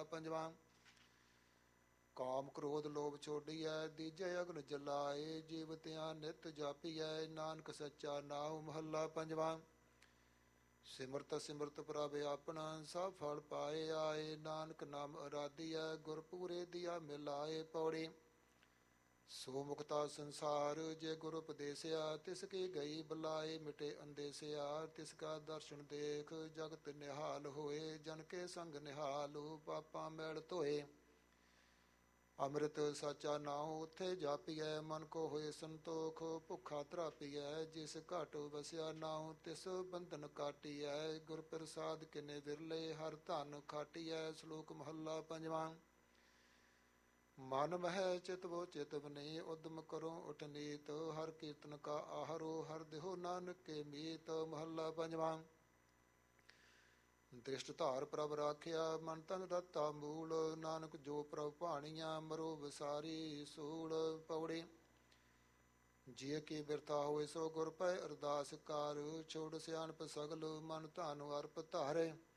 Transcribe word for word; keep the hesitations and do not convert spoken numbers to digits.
ਮਹੱਲਾ ਪੰਜਵਾਂ। ਕਾਮ ਕ੍ਰੋਧ ਲੋਭ ਛੋਡੀਐ, ਦੀਜੈ ਅਗਨ ਜਲਾਏ, ਜੀਵ ਤਿਆਂ ਨਿਤ ਜਾਪੀਐ, ਨਾਨਕ ਸੱਚਾ ਨਾਉ। ਮਹੱਲਾ ਪੰਜਵਾਂ। ਸਿਮਰਤ ਸਿਮਰਤ ਪ੍ਰਭ ਆਪਣਾ, ਸਭ ਫਲ ਪਾਏ ਆਏ, ਨਾਨਕ ਨਾਮ ਅਰਾਧੀਐ, ਗੁਰ ਪੂਰੇ ਦੀਆ ਮਿਲਾਏ। ਪੌੜੀ। ਸੋ ਮੁਕਤਾ ਸੰਸਾਰ, ਜੇ ਗੁਰ ਉਪਦੇਸਿਆ, ਤਿਸ ਕੀ ਗਈ ਬੁਲਾਏ, ਮਿਟੇ ਅੰਦੇਸਿਆ, ਤਿਸ ਕਾ ਦਰਸ਼ਨ ਦੇਖ, ਜਗਤ ਨਿਹਾਲ ਹੋਏ, ਜਨ ਕੇ ਸੰਗ ਨਿਹਾਲ, ਪਾਪਾਂ ਮੈਲ ਧੋਏ। ਅੰਮ੍ਰਿਤ ਸਾਚਾ ਨਾਉ ਉਥੇ ਜਾਪੀਐ, ਮਨ ਕੋ ਹੋਏ ਸੰਤੋਖ, ਭੁੱਖਾ ਤਰਾਪੀਐ, ਜਿਸ ਘਟ ਵਸਿਆ ਨਾਉ, ਤਿਸ ਬੰਧਨ ਕਾਟੀਐ, ਗੁਰ ਪ੍ਰਸਾਦ ਕਿਨੇ ਵਿਰਲੇ, ਹਰ ਧਨ ਖਾਟੀਐ। ਸ਼ਲੋਕ ਮਹੱਲਾ ਪੰਜਵਾਂ। ਮਨ ਮਹਿ ਚਿਤਵੋ ਚਿਤਵਨੀ, ਉਦਮ ਕਰੋ ਉਠ ਨੀਤ, ਹਰ ਕੀਰਤਨ ਕਾ ਆਹਰੋ, ਹਰ ਦੇਹੋ ਨਾਨਕ ਕੇ ਮੀਤ। ਮਹੱਲਾ ਪੰਜਵਾਂ। ਦ੍ਰਿਸ਼ਟ ਧਾਰ ਪ੍ਰਭ ਰਾਖਿਆ, ਮਨ ਤਨ ਰਤਾ ਮੂਲ, ਨਾਨਕ ਜੋ ਪ੍ਰਭ ਭਾਣੀਆਂ, ਮਰੋ ਵਿਸਾਰੀ ਸੂਲ। ਪੌੜੀ। ਜੇ ਕੀ ਬਿਰਥਾ ਹੋਏ, ਸੋ ਗੁਰ ਪੈ ਅਰਦਾਸ ਕਰ, ਛੋੜ ਸਿਆਣਪ ਸਗਲ, ਮਨ ਧਨ ਅਰਪ ਧਾਰੇ।